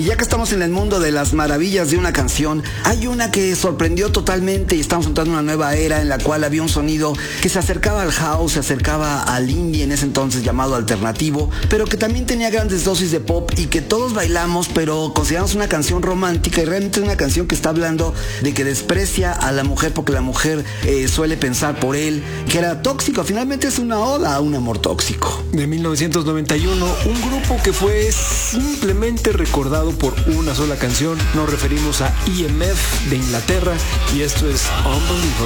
ya que estamos en el mundo de las maravillas de una canción, hay una que sorprendió totalmente y estamos entrando en una nueva era en la cual había un sonido que se acercaba al house, se acercaba al indie en ese entonces llamado alternativo, pero que también tenía grandes dosis de pop y que todos bailamos, pero consideramos una canción romántica y realmente es una canción que está hablando de que desprecia a la mujer porque la mujer suele pensar por él, que era tóxico. Finalmente es una oda a un amor tóxico. De 1991, un grupo que fue simplemente recordado por una sola canción. Nos referimos a EMF de Inglaterra y esto es Unbelievable.